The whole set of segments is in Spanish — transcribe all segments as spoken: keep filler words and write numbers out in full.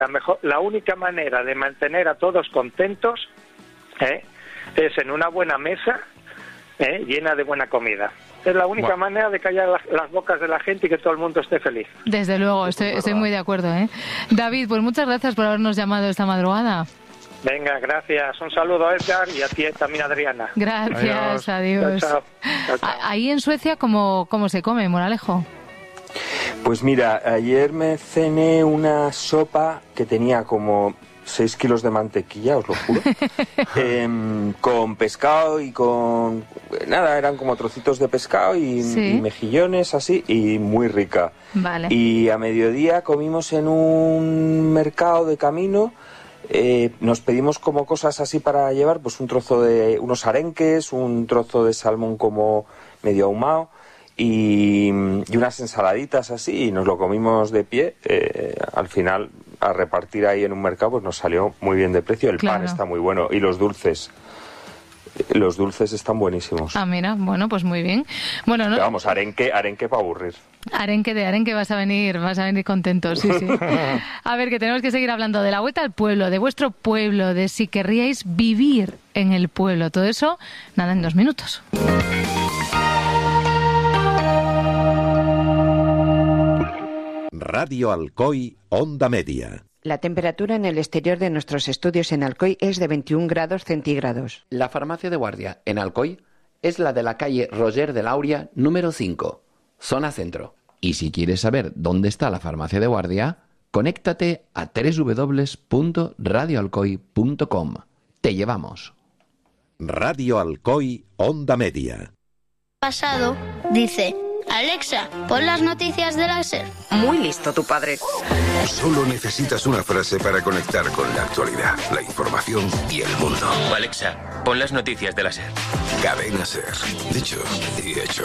La, mejor, la única manera de mantener a todos contentos ¿eh? es en una buena mesa ¿eh? llena de buena comida. Es la única bueno. manera de callar las, las bocas de la gente y que todo el mundo esté feliz. Desde luego, estoy, estoy muy de acuerdo, ¿eh? David, pues muchas gracias por habernos llamado esta madrugada. Venga, gracias. Un saludo a Edgar y a ti también, Adriana. Gracias, adiós. adiós. Chao, chao. Chao, chao. Ahí en Suecia, ¿cómo, cómo se come, Moralejo? Pues mira, ayer me cené una sopa que tenía como seis kilos de mantequilla, os lo juro, eh, con pescado y con... Nada, eran como trocitos de pescado y, ¿sí? y mejillones así, y muy rica. Vale. Y a mediodía comimos en un mercado de camino, eh, nos pedimos como cosas así para llevar, pues un trozo de... unos arenques, un trozo de salmón como medio ahumado, y, y unas ensaladitas así, y nos lo comimos de pie. Eh, al final, a repartir ahí en un mercado, pues nos salió muy bien de precio. El claro. pan está muy bueno, y los dulces. Los dulces están buenísimos. Ah, mira, bueno, pues muy bien. Bueno, no... Pero vamos, arenque, arenque para aburrir. Arenque de arenque vas a venir, vas a venir contento, sí, sí. A ver, que tenemos que seguir hablando de la vuelta al pueblo, de vuestro pueblo, de si querríais vivir en el pueblo. Todo eso, nada, en dos minutos. Radio Alcoy, Onda Media. La temperatura en el exterior de nuestros estudios en Alcoy es de veintiún grados centígrados. La farmacia de guardia en Alcoy es la de la calle Roger de Lauria, número cinco, zona centro. Y si quieres saber dónde está la farmacia de guardia, conéctate a doble u doble u doble u punto radio alcoy punto com. Te llevamos. Radio Alcoy, Onda Media. Pasado dice: Alexa, pon las noticias de la SER. Muy listo tu padre. Solo necesitas una frase para conectar con la actualidad, la información y el mundo. Alexa, pon las noticias de la SER. Cadena SER. Dicho y hecho.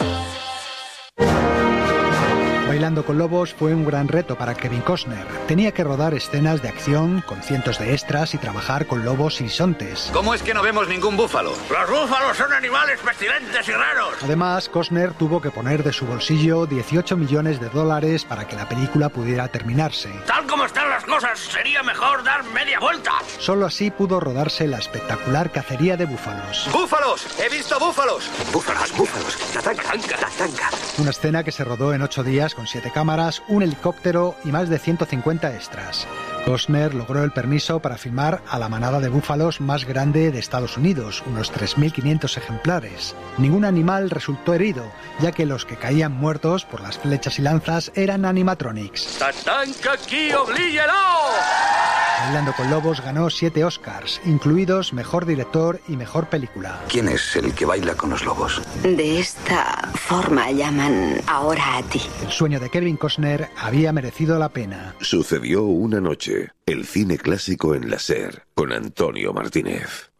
Bailando con lobos fue un gran reto para Kevin Costner. Tenía que rodar escenas de acción con cientos de extras y trabajar con lobos y bisontes. ¿Cómo es que no vemos ningún búfalo? Los búfalos son animales pestilentes y raros. Además, Costner tuvo que poner de su bolsillo dieciocho millones de dólares para que la película pudiera terminarse. Tal como están las cosas, sería mejor dar media vuelta. Solo así pudo rodarse la espectacular cacería de búfalos. ¡Búfalos! ¡He visto búfalos! ¡Búfalos, búfalos! ¡Tatanca, tatanca, tatanca! Una escena que se rodó en ocho días con siete cámaras, un helicóptero y más de ciento cincuenta extras. Costner logró el permiso para filmar a la manada de búfalos más grande de Estados Unidos, unos tres mil quinientos ejemplares. Ningún animal resultó herido, ya que los que caían muertos por las flechas y lanzas eran animatronics. ¡Tatanca aquí, oblíguelo! Bailando con lobos ganó siete Oscars, incluidos Mejor Director y Mejor Película. ¿Quién es el que baila con los lobos? De esta forma llaman ahora a ti. El sueño de Kevin Costner había merecido la pena. Sucedió una noche. El cine clásico en la SER, con Antonio Martínez.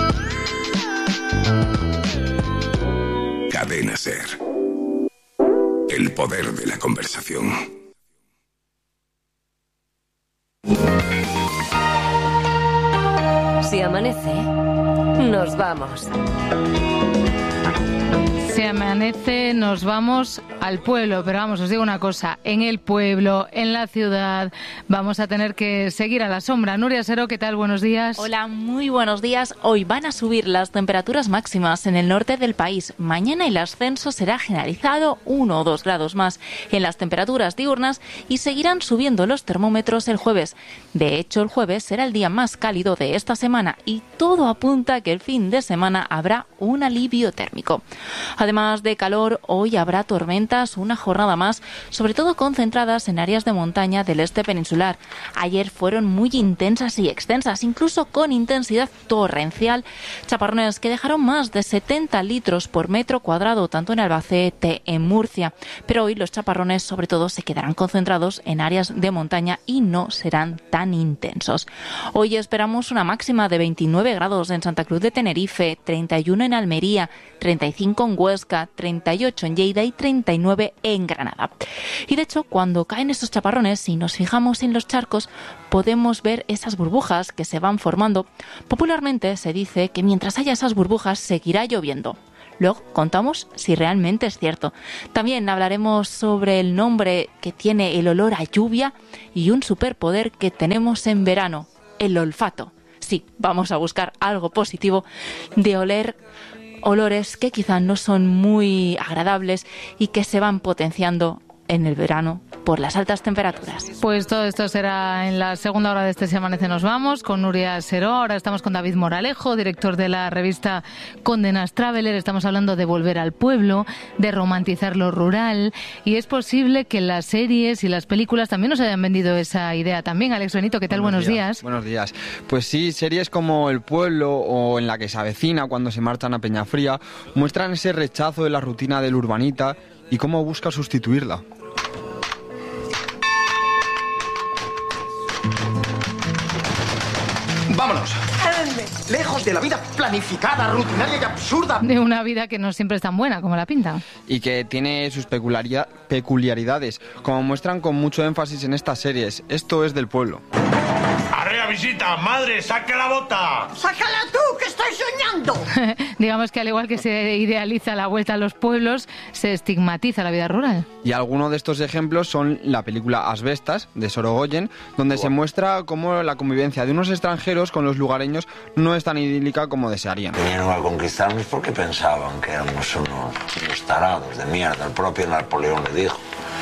Cadena SER. El poder de la conversación. Si amanece, nos vamos. Si amanece, nos vamos al pueblo, pero vamos, os digo una cosa, en el pueblo, en la ciudad, vamos a tener que seguir a la sombra. Nuria Sero, ¿qué tal? Buenos días. Hola, muy buenos días. Hoy van a subir las temperaturas máximas en el norte del país. Mañana el ascenso será generalizado, uno o dos grados más en las temperaturas diurnas y seguirán subiendo los termómetros el jueves. De hecho, el jueves será el día más cálido de esta semana y todo apunta a que el fin de semana habrá un alivio térmico. Además de calor, hoy habrá tormentas una jornada más, sobre todo concentradas en áreas de montaña del este peninsular. Ayer fueron muy intensas y extensas, incluso con intensidad torrencial. Chaparrones que dejaron más de setenta litros por metro cuadrado, tanto en Albacete, en Murcia. Pero hoy los chaparrones, sobre todo, se quedarán concentrados en áreas de montaña y no serán tan intensos. Hoy esperamos una máxima de veintinueve grados en Santa Cruz de Tenerife, treinta y uno en Almería, treinta y cinco en Huesca, treinta y ocho en Lleida y treinta y nueve en Granada. Y de hecho, cuando caen estos chaparrones, si nos fijamos en los charcos, podemos ver esas burbujas que se van formando. Popularmente se dice que mientras haya esas burbujas seguirá lloviendo. Luego contamos si realmente es cierto. También hablaremos sobre el nombre que tiene el olor a lluvia y un superpoder que tenemos en verano, el olfato. Sí, vamos a buscar algo positivo de oler olores que quizá no son muy agradables y que se van potenciando en el verano por las altas temperaturas. Pues todo esto será en la segunda hora de este Se Amanece Nos Vamos, con Nuria Seró. Ahora estamos con David Moralejo, director de la revista Condenas Traveler. Estamos hablando de volver al pueblo, de romantizar lo rural, y es posible que las series y las películas también nos hayan vendido esa idea también. Alex Benito, ¿qué tal? Buenos, Buenos días. días. Buenos días. Pues sí, series como El Pueblo o En la que se avecina cuando se marchan a Peñafría muestran ese rechazo de la rutina del urbanita y cómo busca sustituirla. ¡Vámonos! Lejos de la vida planificada, rutinaria y absurda. De una vida que no siempre es tan buena como la pinta. Y que tiene sus peculiaridad, peculiaridades, como muestran con mucho énfasis en estas series. Esto es del pueblo. ¡Arrea visita! ¡Madre, saca la bota! ¡Sácala tú, que estoy soñando! Digamos que al igual que se idealiza la vuelta a los pueblos, se estigmatiza la vida rural. Y algunos de estos ejemplos son la película Asbestas, de Sorogoyen, donde wow. se muestra cómo la convivencia de unos extranjeros con los lugareños no es tan idílica como desearían. Vinieron a conquistarnos porque pensaban que éramos unos, unos tarados de mierda. El propio Napoleón le dijo.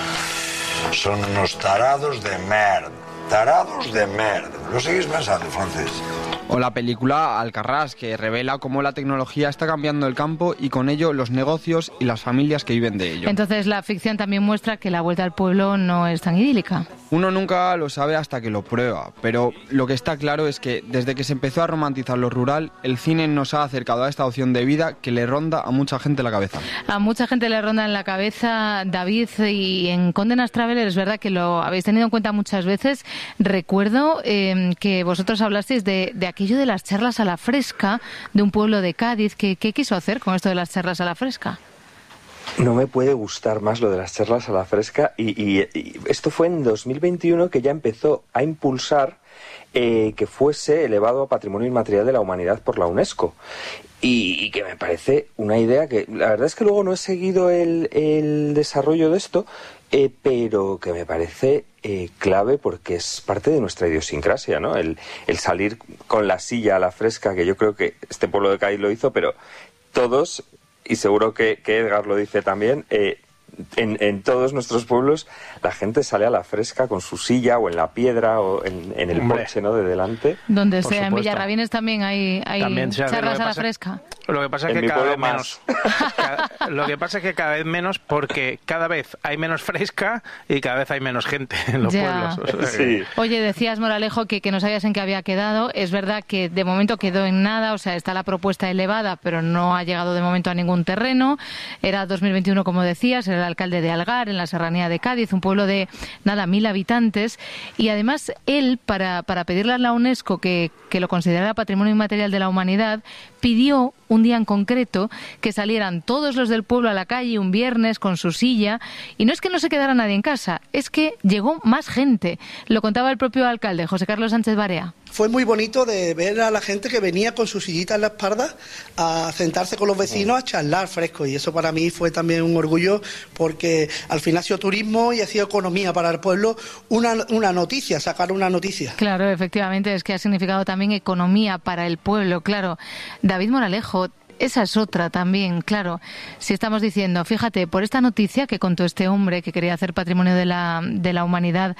Son unos tarados de merda. Tarados de merda. ¿Lo seguís pensando, Francis? O la película Alcarrás, que revela cómo la tecnología está cambiando el campo y con ello los negocios y las familias que viven de ello. Entonces la ficción también muestra que la vuelta al pueblo no es tan idílica. Uno nunca lo sabe hasta que lo prueba, pero lo que está claro es que desde que se empezó a romantizar lo rural, el cine nos ha acercado a esta opción de vida que le ronda a mucha gente la cabeza. A mucha gente le ronda en la cabeza, David, y en Condenas Traveler es verdad que lo habéis tenido en cuenta muchas veces. Recuerdo eh, que vosotros hablasteis de, de aquello de las charlas a la fresca de un pueblo de Cádiz. ¿Qué, qué quiso hacer con esto de las charlas a la fresca? No me puede gustar más lo de las charlas a la fresca y, y, y esto fue en dos mil veintiuno que ya empezó a impulsar eh, que fuese elevado a Patrimonio Inmaterial de la Humanidad por la UNESCO. Y, y que me parece una idea que la verdad es que luego no he seguido el, el desarrollo de esto, eh, pero que me parece eh, clave porque es parte de nuestra idiosincrasia, ¿no? El, el salir con la silla a la fresca, que yo creo que este pueblo de Cádiz lo hizo, pero todos, y seguro que, que Edgar lo dice también, eh, en, en todos nuestros pueblos la gente sale a la fresca con su silla o en la piedra o en, en el porche, ¿no?, de delante. Donde Por sea, supuesto. En Villarrabines también hay, hay también charlas a la fresca. Lo que pasa es que cada vez menos. Cada, lo que pasa es que cada vez menos porque cada vez hay menos fresca y cada vez hay menos gente en los ya. pueblos. O sea, sí. Oye, decías, Moralejo, que, que no sabías en qué había quedado. Es verdad que de momento quedó en nada, o sea, está la propuesta elevada, pero no ha llegado de momento a ningún terreno. Era dos mil veintiuno, como decías, era el alcalde de Algar, en la serranía de Cádiz, un pueblo de, nada, mil habitantes. Y además, él, para, para pedirle a la UNESCO que, que lo considerara Patrimonio Inmaterial de la Humanidad, pidió un día en concreto que salieran todos los del pueblo a la calle un viernes con su silla, y no es que no se quedara nadie en casa, es que llegó más gente. Lo contaba el propio alcalde, José Carlos Sánchez Barea. Fue muy bonito de ver a la gente que venía con su sillita en la espalda a sentarse con los vecinos a charlar fresco, y eso para mí fue también un orgullo porque al final ha sido turismo y ha sido economía para el pueblo, una, una noticia, sacar una noticia. Claro, efectivamente, es que ha significado también economía para el pueblo, claro. David Moralejo, esa es otra también, claro. Si estamos diciendo, fíjate, por esta noticia que contó este hombre que quería hacer Patrimonio de la, de la Humanidad,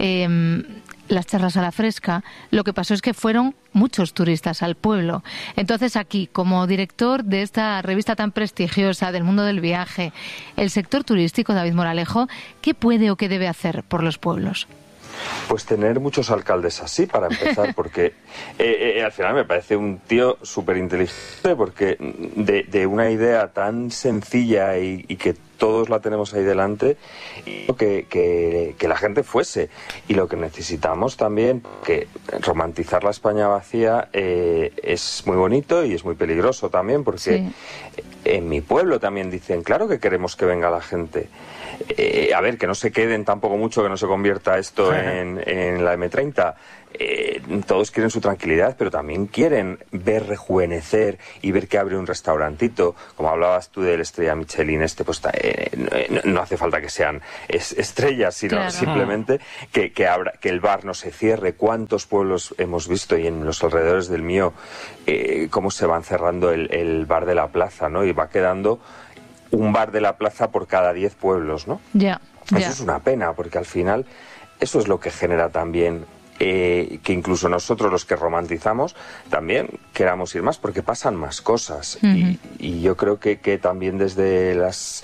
eh, las charlas a la fresca, lo que pasó es que fueron muchos turistas al pueblo. Entonces aquí, como director de esta revista tan prestigiosa del mundo del viaje, el sector turístico, David Moralejo, ¿qué puede o qué debe hacer por los pueblos? Pues tener muchos alcaldes así, para empezar, porque eh, eh, al final me parece un tío súper inteligente, porque de, de una idea tan sencilla y, y que todos la tenemos ahí delante, que, que, que la gente fuese. Y lo que necesitamos también, que romantizar la España vacía eh, es muy bonito y es muy peligroso también, porque sí. En mi pueblo también dicen, claro que queremos que venga la gente. Eh, a ver, que no se queden tampoco mucho, que no se convierta esto en, en la eme treinta. Eh, todos quieren su tranquilidad, pero también quieren ver rejuvenecer y ver que abre un restaurantito. Como hablabas tú del Estrella Michelin, este, pues eh, no, no hace falta que sean es, estrellas, sino claro. simplemente que, que, abra, que el bar no se cierre. ¿Cuántos pueblos hemos visto, y en los alrededores del mío, eh, cómo se van cerrando el, el bar de la plaza, ¿no? Y va quedando un bar de la plaza por cada diez pueblos, ¿no? Ya, Eso ya. es una pena, porque al final eso es lo que genera también eh, que incluso nosotros, los que romantizamos, también queramos ir más, porque pasan más cosas. Uh-huh. y, y yo creo que, que también desde las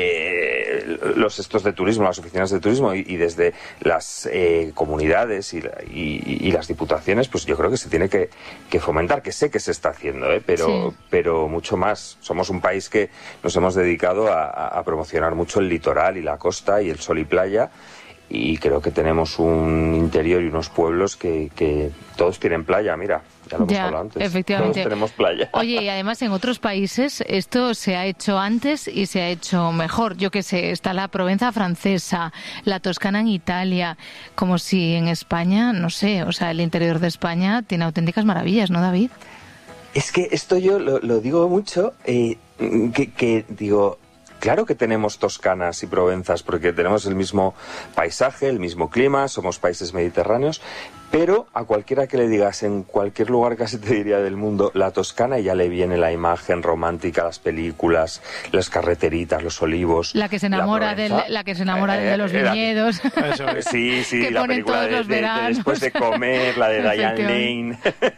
eh, los estos de turismo, las oficinas de turismo, y, y desde las eh, comunidades y, y, y las diputaciones, pues yo creo que se tiene que, que fomentar, que sé que se está haciendo, ¿eh? pero, sí. pero mucho más. Somos un país que nos hemos dedicado a, a promocionar mucho el litoral y la costa y el sol y playa, y creo que tenemos un interior y unos pueblos que, que todos tienen playa, mira, ya lo hemos ya, hablado antes. Efectivamente. Todos tenemos playa. Oye, y además en otros países esto se ha hecho antes y se ha hecho mejor. Yo qué sé, está la Provenza francesa, la Toscana en Italia, como si en España, no sé, o sea, el interior de España tiene auténticas maravillas, ¿no, David? Es que esto yo lo, lo digo mucho, eh, que, que digo... Claro que tenemos Toscanas y Provenzas, porque tenemos el mismo paisaje, el mismo clima, somos países mediterráneos, pero a cualquiera que le digas en cualquier lugar, casi te diría del mundo, la Toscana, y ya le viene la imagen romántica, las películas, las carreteritas, los olivos. La que se enamora, del, la que se enamora eh, de los viñedos. Eso es. Sí, sí, la película de, de, de después de comer, la de Diane Lane.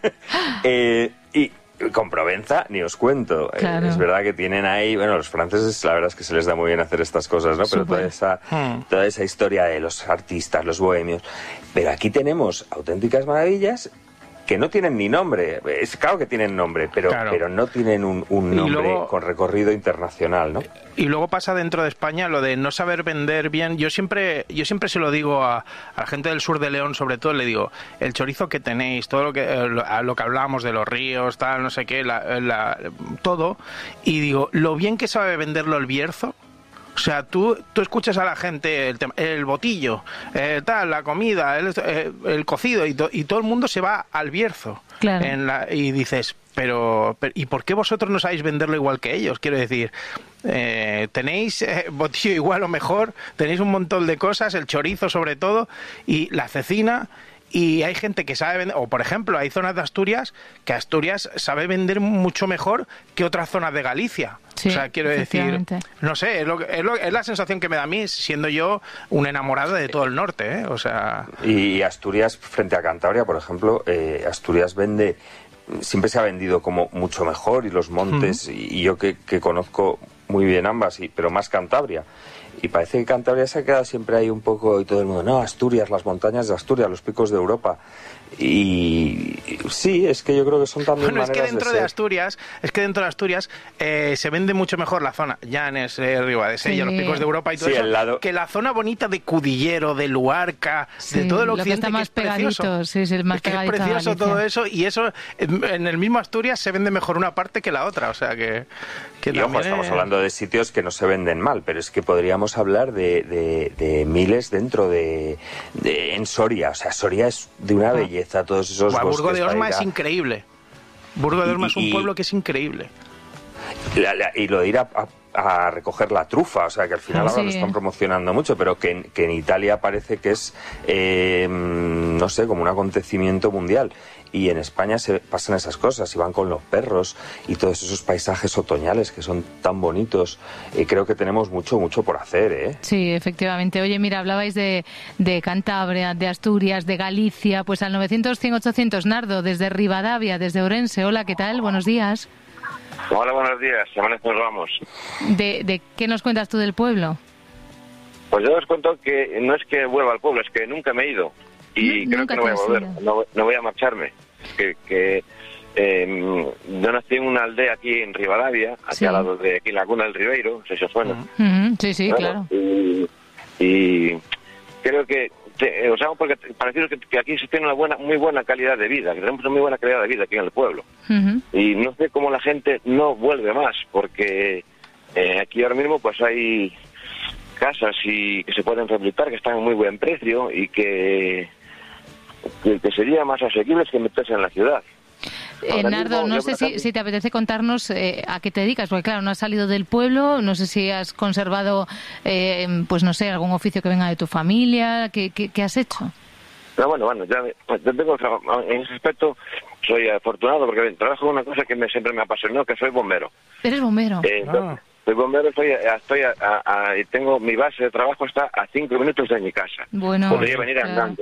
eh, y con Provenza ni os cuento. Claro. Eh, es verdad que tienen ahí, bueno, los franceses la verdad es que se les da muy bien hacer estas cosas, ¿no? Pero Super. toda esa hmm. toda esa historia de los artistas, los bohemios. Pero aquí tenemos auténticas maravillas que no tienen ni nombre. Es claro que tienen nombre, pero claro. pero no tienen un, un nombre luego, con recorrido internacional, ¿no? Y luego pasa dentro de España lo de no saber vender bien. Yo siempre yo siempre se lo digo a, a la gente del sur de León, sobre todo, le digo, el chorizo que tenéis, todo lo que eh, lo, a lo que hablábamos de los ríos, tal, no sé qué, la, la, todo, y digo, lo bien que sabe venderlo el Bierzo. O sea, tú, tú escuchas a la gente el, tema, el botillo, eh, tal, la comida, el, eh, el cocido, y, to, y todo el mundo se va al Bierzo. Claro. En la, y dices, pero, pero ¿y por qué vosotros no sabéis venderlo igual que ellos? Quiero decir, eh, tenéis eh, botillo igual o mejor, tenéis un montón de cosas, el chorizo sobre todo, y la cecina. Y hay gente que sabe vender, o por ejemplo, hay zonas de Asturias que Asturias sabe vender mucho mejor que otras zonas de Galicia. Sí, o sea, quiero decir, no sé, es, lo, es, lo, es la sensación que me da a mí, siendo yo un enamorado de todo el norte, ¿eh? O sea... Y Asturias, frente a Cantabria, por ejemplo, eh, Asturias vende, siempre se ha vendido como mucho mejor, y los montes, uh-huh. y, y yo que, que conozco muy bien ambas, y, pero más Cantabria. Y parece que Cantabria se ha quedado siempre ahí un poco, y todo el mundo, no, Asturias, las montañas de Asturias, los picos de Europa. Y, y sí, es que yo creo que son también bueno, maneras es que dentro de, de Asturias, es que dentro de Asturias eh, se vende mucho mejor la zona Llanes, eh, Ribadesella, sí. los picos de Europa y todo sí, eso, lado... que la zona bonita de Cudillero, de Luarca, sí, de todo el occidente, lo que está más que es pegadito, precioso. Sí, sí, el más es que es precioso todo eso, y eso en el mismo Asturias se vende mejor una parte que la otra, o sea que... que y ojo, estamos es... hablando de sitios que no se venden mal, pero es que podríamos hablar de, de, de miles dentro de, de... en Soria, o sea, Soria es de una belleza, todos esos Buah, bosques. Burgo de Osma es increíble. Burgo de Osma y, es un pueblo que es increíble. La, la, y lo de ir a, a, a recoger la trufa, o sea, que al final ahora sí. lo están promocionando mucho, pero que en, que en Italia parece que es, eh, no sé, como un acontecimiento mundial. Y en España se pasan esas cosas, y van con los perros y todos esos paisajes otoñales que son tan bonitos. Eh, creo que tenemos mucho, mucho por hacer, ¿eh? Sí, efectivamente. Oye, mira, hablabais de, de Cantabria, de Asturias, de Galicia, pues al novecientos, cien, ochocientos, Nardo, desde Rivadavia, desde Ourense. Hola, ¿qué tal? Buenos días. Hola, buenos días. Semanas nos vamos. ¿De, ¿De qué nos cuentas tú del pueblo? Pues yo os cuento que no es que vuelva al pueblo, es que nunca me he ido. Y creo que no voy a volver, no, no voy a marcharme. Que, que eh, yo nací en una aldea aquí en Rivadavia, aquí sí. al lado de aquí en la Cuna del Ribeiro, no sé si os suena. Uh-huh. Sí, sí, bueno, claro. Y, y creo que, te, o sea, porque parecido que, que aquí se tiene una buena, muy buena calidad de vida, que tenemos una muy buena calidad de vida aquí en el pueblo. Uh-huh. Y no sé cómo la gente no vuelve más, porque eh, aquí ahora mismo pues hay casas y que se pueden rehabilitar, que están a muy buen precio y que, que, que sería más asequibles que meterse en la ciudad. Eh, Nardo, no sé si, si te apetece contarnos eh, a qué te dedicas, porque claro, no has salido del pueblo, no sé si has conservado, eh, pues no sé, algún oficio que venga de tu familia, ¿qué, qué, qué has hecho? No, bueno, bueno, ya, yo tengo, en ese aspecto soy afortunado porque trabajo en una cosa que me, siempre me apasionó, que soy bombero. ¿Eres bombero? Eh, ah. Soy bombero, estoy, estoy a, a, a, tengo mi base de trabajo está a cinco minutos de mi casa. Bueno, podría venir claro. andando.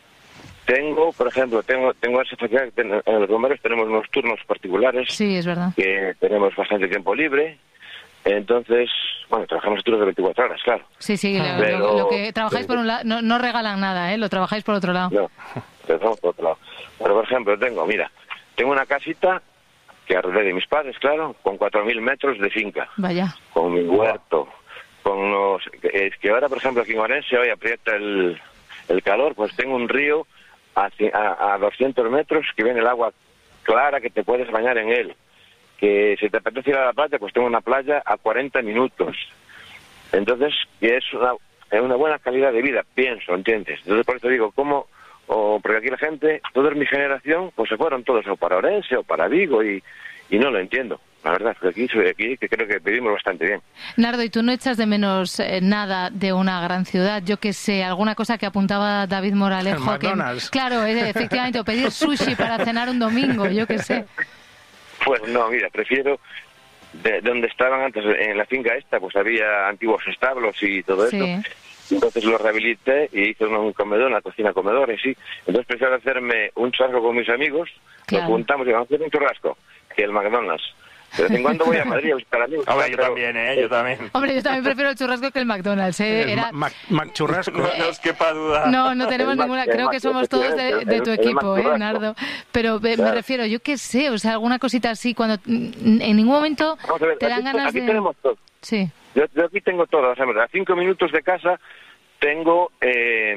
Tengo, por ejemplo, tengo tengo esa facilidad, en los bomberos tenemos unos turnos particulares. Sí, es verdad. Que tenemos bastante tiempo libre. Entonces, bueno, trabajamos turnos de veinticuatro horas, claro. Sí, sí, lo, Pero, lo, lo que trabajáis por un lado, no, no regalan nada, ¿eh? Lo trabajáis por otro lado. No, trabajamos por otro lado. Pero, por ejemplo, tengo, mira, tengo una casita que arreglé de mis padres, claro, con cuatro mil metros de finca. Vaya. Con mi huerto, con los... Es que ahora, por ejemplo, aquí en Orense, hoy aprieta el, el calor, pues tengo un río a, a, a doscientos metros que viene el agua clara que te puedes bañar en él. Que si te apetece ir a la playa, pues tengo una playa a cuarenta minutos. Entonces, que es una, es una buena calidad de vida, pienso, ¿entiendes? Entonces, por eso digo, ¿cómo...? O, porque aquí la gente, toda mi generación, pues se fueron todos o para Orense o para Vigo y, y no lo entiendo. La verdad, porque aquí, soy aquí que creo que vivimos bastante bien. Nardo, ¿y tú no echas de menos eh, nada de una gran ciudad? Yo que sé, alguna cosa que apuntaba David Moralejo. El McDonald's. Que, claro, eh, efectivamente, o pedir sushi para cenar un domingo, yo que sé. Pues no, mira, prefiero de, de donde estaban antes, en la finca esta, pues había antiguos establos y todo sí. eso. Entonces lo rehabilité y hice un comedor, una cocina comedor y sí. Entonces prefiero hacerme un churrasco con mis amigos, claro. Nos juntamos y vamos a hacer un churrasco, que el McDonald's. De vez en cuando voy a Madrid a buscar amigos. Hombre, yo también, ¿eh? Yo también. Hombre, yo también prefiero el churrasco que el McDonald's, ¿eh? Era... Mac, Mac churrasco. No, no os quepa duda. No, no tenemos ninguna... Creo que somos todos de, de tu equipo, ¿eh, Nardo? Pero me, me refiero, yo qué sé, o sea, alguna cosita así, cuando en ningún momento ver, te dan aquí, ganas aquí de... tenemos todo. Sí. Yo, yo aquí tengo todo, o sea, a cinco minutos de casa tengo... Eh,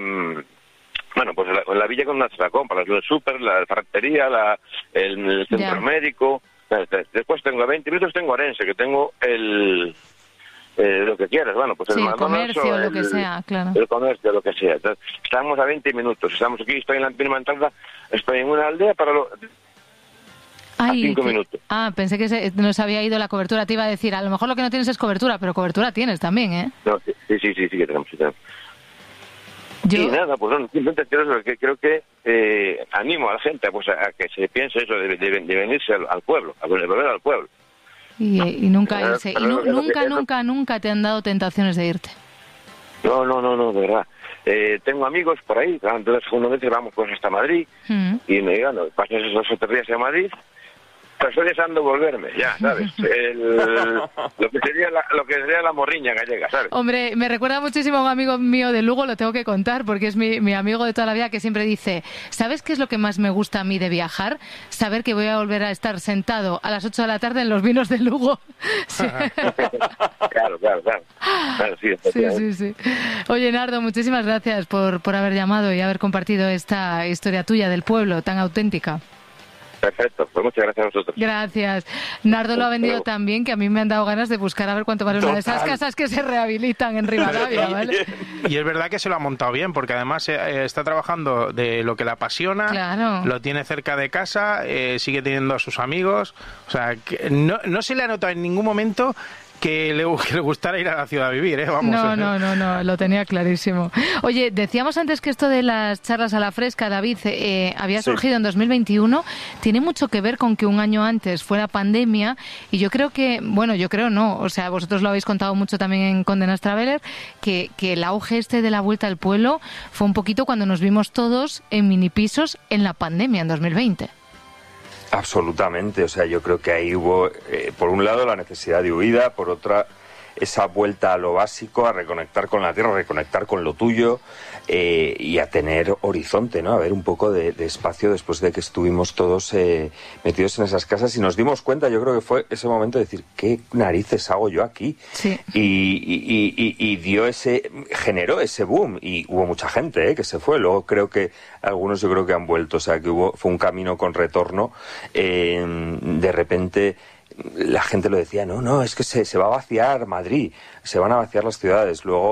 bueno, pues la, la villa con nuestra compra, el súper, la ferretería, la, el, el centro ya. médico... Después tengo a veinte minutos, tengo Orense, que tengo el... Eh, lo que quieras, bueno, pues sí, el, el comercio, el, lo que sea, claro. El comercio, lo que sea. Entonces, estamos a veinte minutos, estamos aquí, estoy en la misma entrada, estoy en una aldea para lo... Ay, a cinco que... minutos. Ah, pensé que se... nos había ido la cobertura, te iba a decir, a lo mejor lo que no tienes es cobertura, pero cobertura tienes también, ¿eh? No, sí, sí, sí, sí, sí que tenemos, sí tenemos. Yo... Y nada, pues no, simplemente creo que, creo que eh, animo a la gente pues, a, a que se piense eso de, de, de venirse al, al pueblo, a volver al pueblo. Y, y nunca no, irse. Y nu, no, nunca, eso... nunca, nunca te han dado tentaciones de irte. No, no, no, no, de verdad. Eh, tengo amigos por ahí, entonces una vez vamos pues hasta Madrid mm. y me digan, no, pasas esos dos o tres días en Madrid. Pero estoy deseando volverme, ya, ¿sabes? El, lo que sería la, lo que sería la morriña gallega, ¿sabes? Hombre, me recuerda muchísimo a un amigo mío de Lugo, lo tengo que contar, porque es mi, mi amigo de toda la vida que siempre dice, ¿sabes qué es lo que más me gusta a mí de viajar? Saber que voy a volver a estar sentado a las ocho de la tarde en los vinos de Lugo. Sí. Claro, claro, claro. claro sí, sí, sí, sí. Oye, Nardo, muchísimas gracias por, por haber llamado y haber compartido esta historia tuya del pueblo tan auténtica. Perfecto, pues muchas gracias a vosotros. Gracias. Nardo lo ha vendido tan bien que a mí me han dado ganas de buscar a ver cuánto vale una de esas casas que se rehabilitan en Rivadavia, ¿vale? Y es verdad que se lo ha montado bien, porque además eh, está trabajando de lo que le apasiona, claro. Lo tiene cerca de casa, eh, sigue teniendo a sus amigos, o sea, que no, no se le ha notado en ningún momento que le, que le gustara ir a la ciudad a vivir, ¿eh? Vamos. No, no, no, no, lo tenía clarísimo. Oye, decíamos antes que esto de las charlas a la fresca, David, eh, había surgido sí. en dos mil veintiuno, tiene mucho que ver con que un año antes fuera pandemia, y yo creo que, bueno, yo creo no, o sea, vosotros lo habéis contado mucho también en Condenas Traveler, que, que el auge este de la vuelta al pueblo fue un poquito cuando nos vimos todos en minipisos en la pandemia, en dos mil veinte. Absolutamente, o sea, yo creo que ahí hubo, eh, por un lado, la necesidad de huida, por otra, esa vuelta a lo básico, a reconectar con la tierra, a reconectar con lo tuyo eh, y a tener horizonte, ¿no? A ver un poco de, de espacio después de que estuvimos todos eh, metidos en esas casas y nos dimos cuenta, yo creo que fue ese momento de decir, ¿qué narices hago yo aquí? Sí. Y, y, y, y dio ese, generó ese boom y hubo mucha gente eh, que se fue, luego creo que algunos yo creo que han vuelto, o sea, que hubo, fue un camino con retorno, eh, de repente la gente lo decía, no, no, es que se, se va a vaciar Madrid, se van a vaciar las ciudades. Luego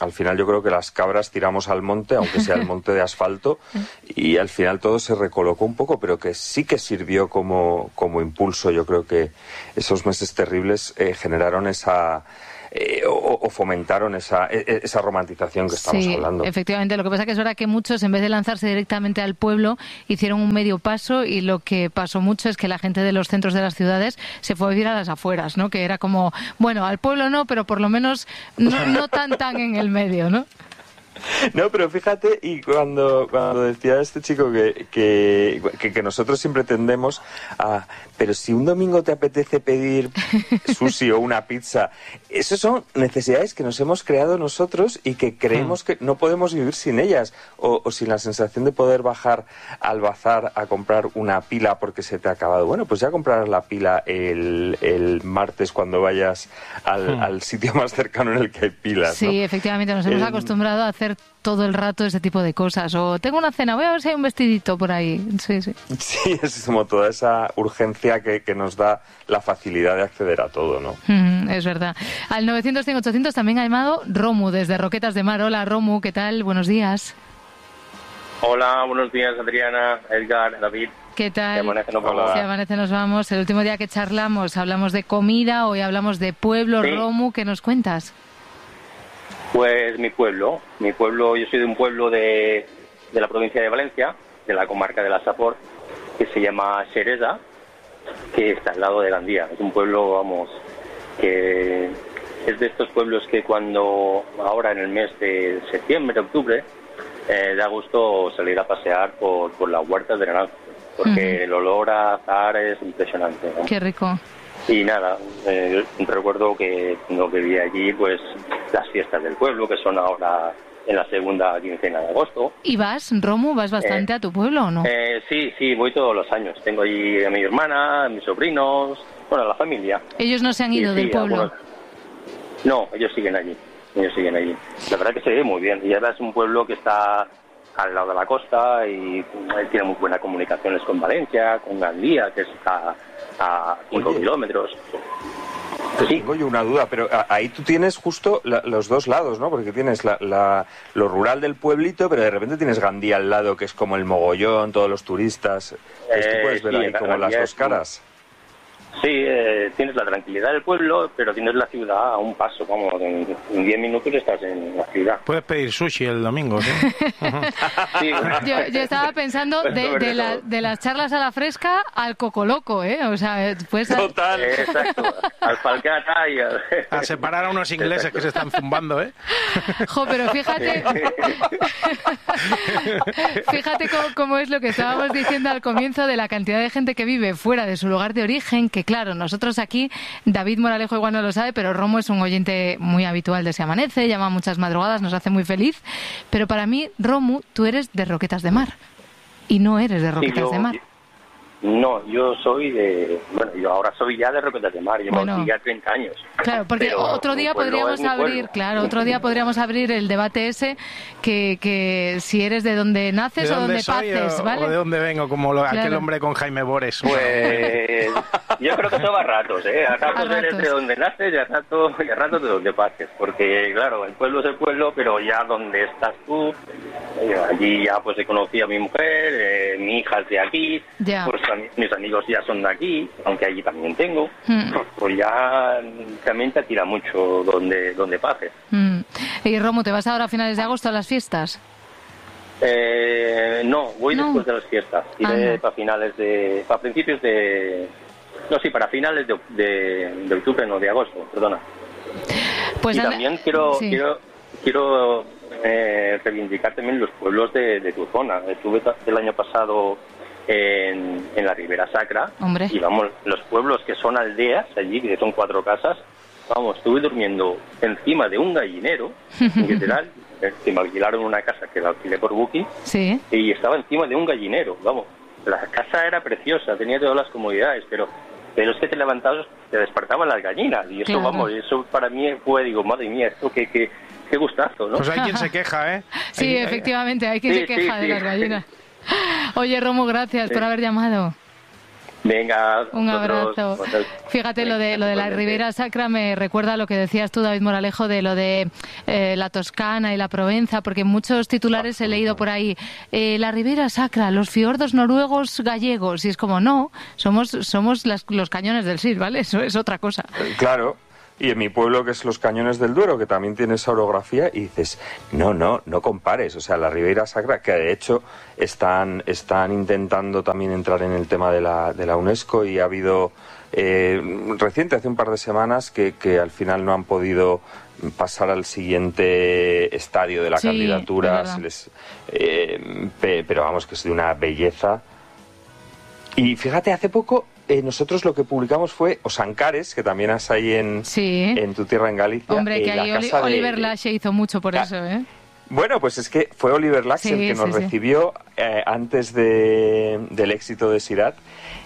al final yo creo que las cabras tiramos al monte, aunque sea el monte de asfalto, y al final todo se recolocó un poco, pero que sí que sirvió como, como impulso. Yo creo que esos meses terribles eh, generaron esa... Eh, o, o fomentaron esa, esa romantización que estamos sí, hablando. Efectivamente, lo que pasa es que es verdad que muchos, en vez de lanzarse directamente al pueblo, hicieron un medio paso, y lo que pasó mucho es que la gente de los centros de las ciudades se fue a vivir a las afueras, ¿no? Que era como, bueno, al pueblo no, pero por lo menos no, no tan tan en el medio, ¿no? No, pero fíjate, y cuando, cuando decía este chico que, que, que, que nosotros siempre tendemos a... Pero si un domingo te apetece pedir sushi o una pizza, esas son necesidades que nos hemos creado nosotros y que creemos que no podemos vivir sin ellas. O, o sin la sensación de poder bajar al bazar a comprar una pila porque se te ha acabado. Bueno, pues ya comprarás la pila el, el martes cuando vayas al, al sitio más cercano en el que hay pilas, ¿no? Sí, efectivamente, nos hemos Eh, acostumbrado a hacer todo el rato ese tipo de cosas. O tengo una cena, voy a ver si hay un vestidito por ahí. Sí, sí. Sí, es como toda esa urgencia que, que nos da la facilidad de acceder a todo, ¿no? Mm, es verdad. Al novecientos cien ochocientos también ha llamado Romu desde Roquetas de Mar. Hola, Romu, ¿qué tal? Buenos días. Hola, buenos días, Adriana, Edgar, David. ¿Qué tal? Si amanece, nos vamos. Si amanece, nos vamos. El último día que charlamos hablamos de comida, hoy hablamos de pueblo. Sí. Romu, ¿qué nos cuentas? Pues mi pueblo, mi pueblo, yo soy de un pueblo de, de la provincia de Valencia, de la comarca de la Safor, que se llama Xeresa, que está al lado de Gandía. Es un pueblo, vamos, que es de estos pueblos que cuando, ahora en el mes de septiembre, octubre, eh, da gusto salir a pasear por, por las huertas de naranja, porque uh-huh. el olor a azahar es impresionante, ¿no? Qué rico. Y nada, eh, recuerdo que cuando vivía allí, pues las fiestas del pueblo, que son ahora en la segunda quincena de agosto. ¿Y vas, Romu, vas bastante eh, a tu pueblo o no? Eh, sí, sí, voy todos los años. Tengo allí a mi hermana, a mis sobrinos, bueno, a la familia. ¿Ellos no se han ido y, del sí, pueblo? Algunos... No, ellos siguen allí, ellos siguen allí. La verdad que se ve muy bien. Y ahora es un pueblo que está al lado de la costa y tiene muy buenas comunicaciones con Valencia, con Gandía, que está a cinco kilómetros. Pues sí. Tengo yo una duda, pero ahí tú tienes justo la, los dos lados, ¿no? Porque tienes la, la, lo rural del pueblito, pero de repente tienes Gandía al lado, que es como el mogollón, todos los turistas. Pues tú puedes ver sí, ahí como las dos caras. Sí, eh, tienes la tranquilidad del pueblo, pero tienes la ciudad a un paso, vamos, en, en diez minutos estás en la ciudad. Puedes pedir sushi el domingo, ¿sí? Sí, yo, yo estaba pensando de, de, la, de las charlas a la fresca al cocoloco, ¿eh? O sea, pues... Total. Eh, exacto, al falcata y al... A separar a unos ingleses exacto. que se están zumbando, ¿eh? Jo, pero fíjate... fíjate cómo, cómo es lo que estábamos diciendo al comienzo de la cantidad de gente que vive fuera de su lugar de origen, que claro, nosotros aquí, David Moralejo igual no lo sabe, pero Romo es un oyente muy habitual de Se Amanece, llama muchas madrugadas, nos hace muy feliz, pero para mí, Romu, tú eres de Roquetas de Mar y no eres de Roquetas sí, yo, de Mar. No, yo soy de... Bueno, yo ahora soy ya de Roquetas de Mar, llevo bueno, aquí ya treinta años. Claro, porque pero, otro día podríamos abrir, claro, otro día podríamos abrir el debate ese, que, que si eres de donde naces ¿De o donde soy paces, o, ¿vale? O de dónde vengo, como lo, claro. aquel hombre con Jaime Bores. Pues yo creo que todo va a ratos, ¿eh? A ratos, a ratos. Eres de donde naces y a ratos, y a ratos de donde paces, porque claro, el pueblo es el pueblo, pero ya donde estás tú, eh, allí ya pues he conocido a mi mujer, eh, mi hija es de aquí, ya. pues mis amigos ya son de aquí, aunque allí también tengo, mm. pues ya también te tira mucho donde, donde pases. Mm. Y Romu, ¿te vas ahora a finales de agosto a las fiestas? Eh, no, voy no. después de las fiestas, iré ah, para finales de, para principios de, no, sí, para finales de, de, de octubre, no, de agosto, perdona. Pues y anda... también quiero, sí. quiero, quiero eh, reivindicar también los pueblos de, de tu zona. Estuve el año pasado en, en la Ribera Sacra. Hombre. Y vamos, los pueblos que son aldeas allí, que son cuatro casas, vamos, estuve durmiendo encima de un gallinero, literal, que me alquilaron una casa que la alquilé por Booking, sí. y estaba encima de un gallinero, vamos. La casa era preciosa, tenía todas las comodidades, pero pero es que te levantabas, te despertaban las gallinas, y eso, claro. vamos, eso para mí fue, digo, madre mía, esto que, que, qué gustazo, ¿no? Pues hay quien se queja, ¿eh? Sí, hay, efectivamente, hay quien sí, se queja sí, de sí. las gallinas. Oye, Romu, gracias sí. por haber llamado. Venga, un abrazo. Vosotros. Fíjate, lo de lo de la Ribera Sacra me recuerda a lo que decías tú, David Moralejo, de lo de eh, la Toscana y la Provenza, porque muchos titulares he leído por ahí, eh, la Ribera Sacra, los fiordos noruegos gallegos, y es como, no, somos somos las, los cañones del Sil, ¿vale? Eso es otra cosa. Claro. Y en mi pueblo, que es los Cañones del Duero, que también tiene esa orografía, y dices, no, no, no compares. O sea, la Ribera Sacra, que de hecho están, están intentando también entrar en el tema de la, de la UNESCO, y ha habido eh, reciente, hace un par de semanas, que, que al final no han podido pasar al siguiente estadio de la sí, candidatura. Se les, eh, pe, pero vamos, que es de una belleza. Y fíjate, hace poco... Eh, nosotros lo que publicamos fue Osancares, que también has ahí en, sí. en tu tierra, en Galicia. Hombre, eh, que ahí Oli Oliver de... Laxe hizo mucho por ah, eso, ¿eh? Bueno, pues es que fue Oliver Laxe sí, el que nos sí, recibió sí. eh, antes de, del éxito de Sirat.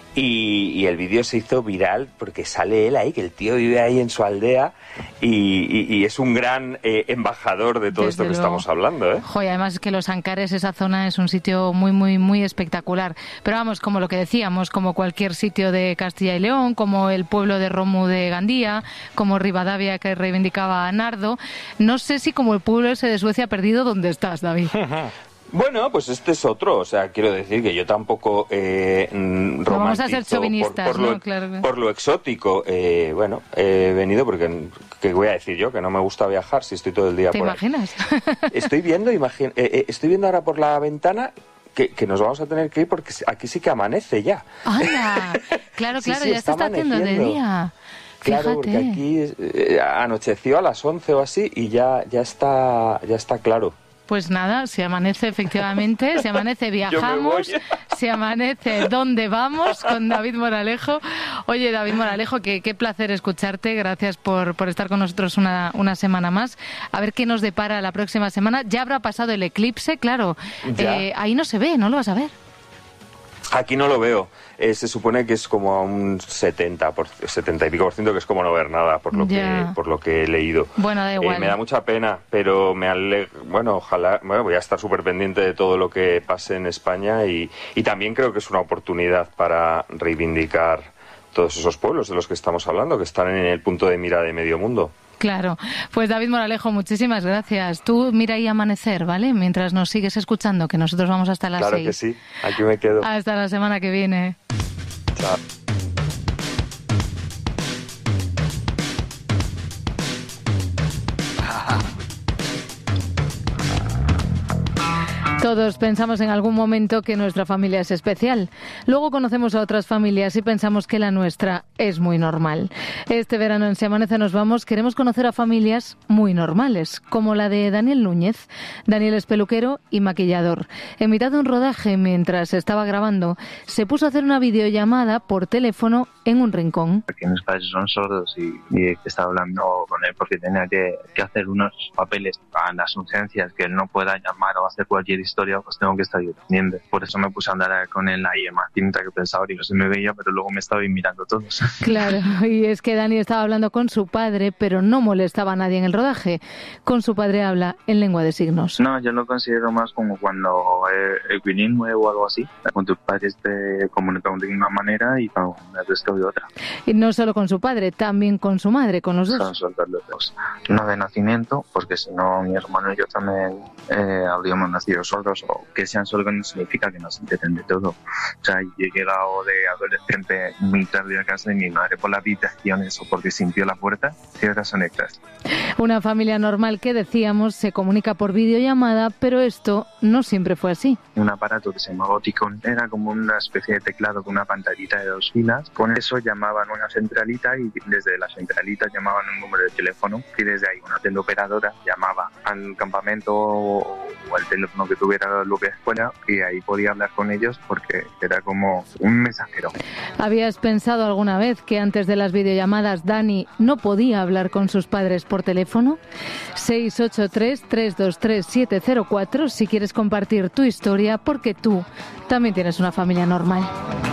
Y, y el vídeo se hizo viral porque sale él ahí, que el tío vive ahí en su aldea y, y, y es un gran eh, embajador de todo Desde esto que luego. estamos hablando, ¿eh? Joder, además es que Los Ancares, esa zona es un sitio muy, muy, muy espectacular. Pero vamos, como lo que decíamos, como cualquier sitio de Castilla y León, como el pueblo de Romu de Gandía, como Rivadavia que reivindicaba a Nardo. No sé si como el pueblo ese de Suecia perdido, ¿dónde estás, David? Bueno, pues este es otro, o sea, quiero decir que yo tampoco eh, romantizo no vamos a ser chauvinistas, por, por, lo, ¿no? Claro. por lo exótico. Eh, bueno, he venido porque, ¿qué voy a decir yo? Que no me gusta viajar si estoy todo el día ¿Te por imaginas? ahí. Estoy viendo, imagina, eh, eh, estoy viendo ahora por la ventana que, que nos vamos a tener que ir porque aquí sí que amanece ya. ¡Anda! Claro, sí, claro, sí, ya se está haciendo de día. Claro, Fíjate. Porque aquí eh, anocheció a las once o así y ya, ya está, ya está claro. Pues nada, si amanece efectivamente, si amanece viajamos, si amanece ¿dónde vamos? Con David Moralejo. Oye, David Moralejo, que, qué placer escucharte, gracias por, por estar con nosotros una, una semana más. A ver qué nos depara la próxima semana. Ya habrá pasado el eclipse, claro, eh, ahí no se ve, no lo vas a ver. Aquí no lo veo. Eh, se supone que es como a un setenta, por, setenta y pico por ciento, que es como no ver nada, por lo que por lo que he leído. Bueno, da igual. Eh, me da mucha pena, pero me aleg... bueno, ojalá, bueno, voy a estar súper pendiente de todo lo que pase en España y, y también creo que es una oportunidad para reivindicar todos esos pueblos de los que estamos hablando, que están en el punto de mira de medio mundo. Claro. Pues David Moralejo, muchísimas gracias. Tú mira ahí amanecer, ¿vale? Mientras nos sigues escuchando, que nosotros vamos hasta las claro seis. Claro que sí, aquí me quedo. Hasta la semana que viene. Chao. Todos pensamos en algún momento que nuestra familia es especial. Luego conocemos a otras familias y pensamos que la nuestra es muy normal. Este verano en Si Amanece Nos Vamos queremos conocer a familias muy normales, como la de Daniel Núñez. Daniel es peluquero y maquillador. En mitad de un rodaje, mientras estaba grabando, se puso a hacer una videollamada por teléfono en un rincón. Porque mis padres son sordos y, y estaba hablando con él porque tenía que, que hacer unos papeles para las urgencias, que él no pueda llamar o hacer cualquier historia, pues tengo que estar yo pendiente. Por eso me puse a andar con él ahí en más tinta que pensaba y no se me veía, pero luego me estaba mirando todos. Claro, y es que Dani estaba hablando con su padre, pero no molestaba a nadie en el rodaje. Con su padre habla en lengua de signos. No, yo lo considero más como cuando es bilingüe o algo así. Con tus padres te comunican de una manera y con el resto de otra. Y no solo con su padre, también con su madre, con los dos. Son sordos los dos. No de nacimiento, porque si no mi hermano y yo también eh, habríamos nacido sordos, o que sean sordos no significa que no se entienden de todo. O sea, yo he llegado de adolescente muy tarde a casa y mi madre por las habitaciones o porque sintió la puerta, ciertas son extras. Una familia normal que decíamos se comunica por videollamada, pero esto no siempre fue así. Un aparato que se llamaba Oticon era como una especie de teclado con una pantallita de dos filas. Con eso llamaban a una centralita y desde la centralita llamaban un número de teléfono y desde ahí una teleoperadora llamaba al campamento o al teléfono que tuviera lo que fuera y ahí podía hablar con ellos porque era como un mensajero. ¿Habías pensado alguna vez que antes de las videollamadas Dani no podía hablar con sus padres por teléfono? seis ocho tres, tres dos tres, siete cero cuatro si quieres compartir tu historia porque tú también tienes una familia normal.